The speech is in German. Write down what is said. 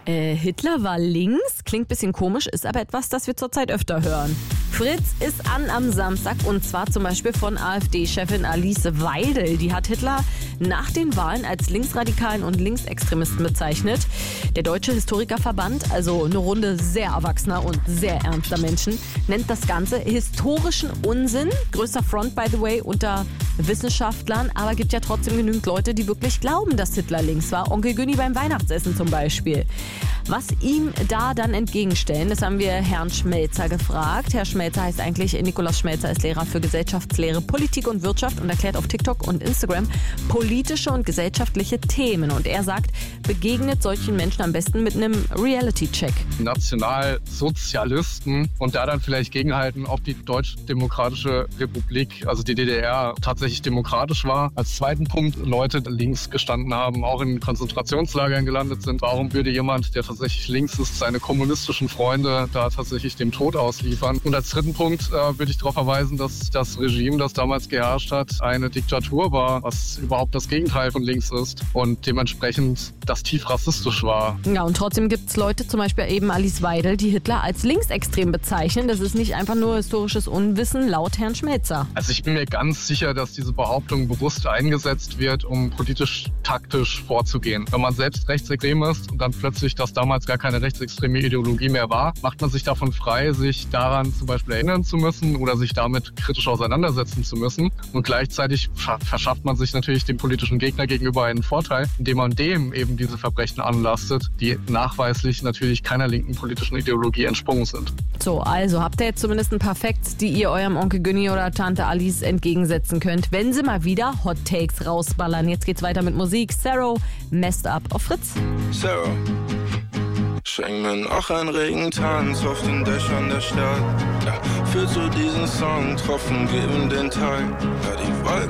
Hitler war links, klingt ein bisschen komisch, ist aber etwas, das wir zurzeit öfter hören. Fritz ist am Samstag und zwar zum Beispiel von AfD-Chefin Alice Weidel. Die hat Hitler nach den Wahlen als Linksradikalen und Linksextremisten bezeichnet. Der Deutsche Historikerverband, also eine Runde sehr erwachsener und sehr ernster Menschen, nennt das Ganze historischen Unsinn. Größter Front, by the way, unter Wissenschaftlern, aber gibt ja trotzdem genügend Leute, die wirklich glauben, dass Hitler links war. Onkel Günni beim Weihnachtsessen zum Beispiel. Was ihm da dann entgegenstellen, das haben wir Herrn Schmelzer gefragt. Herr Schmelzer heißt eigentlich, Nikolaus Schmelzer ist Lehrer für Gesellschaftslehre, Politik und Wirtschaft und erklärt auf TikTok und Instagram politische und gesellschaftliche Themen. Und er sagt, begegnet solchen Menschen am besten mit einem Reality-Check. Nationalsozialisten und da dann vielleicht gegenhalten, ob die Deutsch-Demokratische Republik, also die DDR, tatsächlich demokratisch war. Als zweiten Punkt, Leute, die links gestanden haben, auch in Konzentrationslagern gelandet sind. Warum würde jemand, der tatsächlich links ist, seine kommunistischen Freunde da tatsächlich dem Tod ausliefern? Und als dritten Punkt würde ich darauf verweisen, dass das Regime, das damals geherrscht hat, eine Diktatur war, was überhaupt das Gegenteil von links ist und dementsprechend das tief rassistisch war. Ja, und trotzdem gibt es Leute, zum Beispiel eben Alice Weidel, die Hitler als linksextrem bezeichnen. Das ist nicht einfach nur historisches Unwissen, laut Herrn Schmelzer. Also ich bin mir ganz sicher, dass diese Behauptung bewusst eingesetzt wird, um politisch-taktisch vorzugehen. Wenn man selbst rechtsextrem ist und dann plötzlich das damals gar keine rechtsextreme Ideologie mehr war, macht man sich davon frei, sich daran zum Beispiel erinnern zu müssen oder sich damit kritisch auseinandersetzen zu müssen. Und gleichzeitig verschafft man sich natürlich dem politischen Gegner gegenüber einen Vorteil, indem man dem eben diese Verbrechen anlastet, die nachweislich natürlich keiner linken politischen Ideologie entsprungen sind. So, also habt ihr jetzt zumindest ein paar Facts, die ihr eurem Onkel Günni oder Tante Alice entgegensetzen könnt, wenn sie mal wieder Hot Takes rausballern. Jetzt geht's weiter mit Musik. Sarah, Messed Up auf Fritz. Sarah, schenk mir noch einen Regentanz auf den Dächern der Stadt. Ja, führt zu diesem Song, Tropfen geben den Tag. Ja, die Wolken